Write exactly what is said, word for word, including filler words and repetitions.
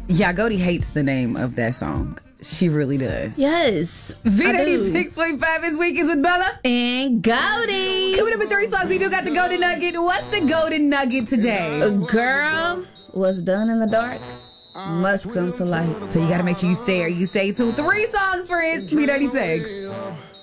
Yeah, Goldie hates the name of that song. She really does. Yes. V ninety-six point five is Weekends with Bella. And Goldie. Coming up in three songs, we do got the Golden Nugget. What's the Golden Nugget today? Girl, what's done in the dark must come to light. So you got to make sure you stay or you stay tuned. Three songs for It's V ninety-six.